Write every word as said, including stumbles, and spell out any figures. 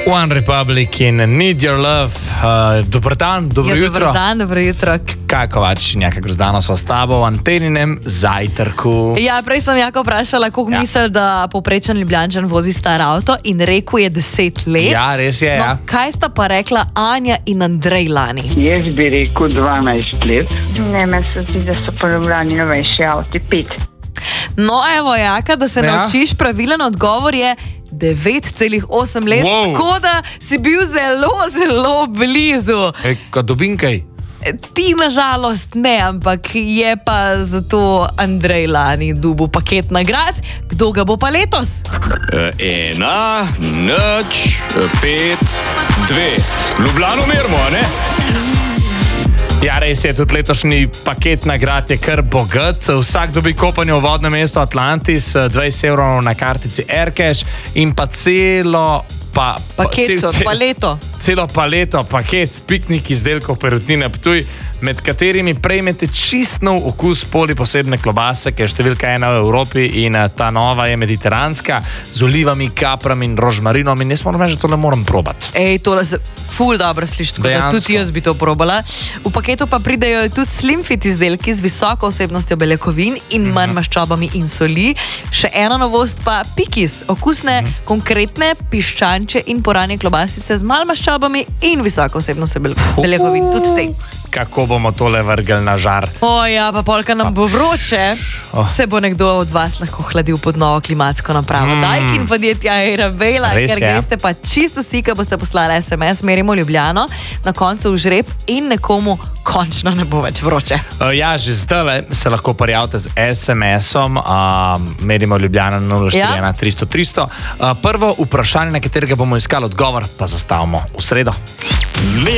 One Republic in Need Your Love. Uh, dober dan, dobro ja, jutro. Dober dan, dobro jutro. Kaj Kovač, nekaj grozdano sva s tabo v Anteninem zajtrku. Ja, prej sem Jako vprašala, koliko ja. misel, da povprečen Ljubljančan vozi star avto in rekel je deset let. Ja, res je, no, ja. Kaj sta pa rekla Anja in Andrej lani? Jaz bi rekel dvanajst let. Ne, meni se zdi, da so pa Ljubljani novejši avti, pet. No, evo, Jaka, da se Ja. naučiš, pravilen odgovor je devet celih osem let, Wow. tako da si bil zelo, zelo blizu. E, ko dobim kaj? Ti nažalost ne, ampak je pa zato Andrej lani dobil paket nagrad. Kdo ga bo pa letos? Ena, nič, pet, dve. Ljubljano merimo, a ne? Ja, res je, tudi letošnji paket nagrad je kar bogat. Vsak dobi kopanje v vodnem mestu Atlantis, dvajset evrov na kartici Aircash in pa celo pa, Paket, pa, cel, paleto. Celo paleto, paket piknik izdelkov Perutnine Ptuj, med katerimi prejmete čist nov okus poli posebne klobase, ki je številka ena v Evropi in ta nova je mediteranska, z olivami, kaprami in rožmarinom in jaz moram reči, že tole moram probati. Ej, tole se ful dobro sliši, tako da Dejansko. tudi jaz bi to probala. V paketu pa pridejo tudi slim fit izdelki z visoko vsebnostjo beljakovin in manj maščobami in soli. Še ena novost pa pikis, okusne, konkretne piščanče in poranje klobasice z malo maščobami in visoko vsebnostjo bel- beljakovin. Tudi te. Kako bomo tole vrgli na žar? O ja, pa polka nam bo vroče, Oh. se bo nekdo od vas lahko hladil pod novo klimatsko napravo. Mm. Dajkin podjetja Arabela, Res ker je. greste pa čisto vsi, ki boste poslali es em es, merimo Ljubljano, na koncu v žreb in nekomu končno ne bo več vroče. Uh, ja, že zdaj se lahko prijavite z es em esom, uh, merimo Ljubljana nula štiri ena tristo tristo. Uh, prvo vprašanje, na katerega bomo iskali odgovor, pa zastavimo v sredo.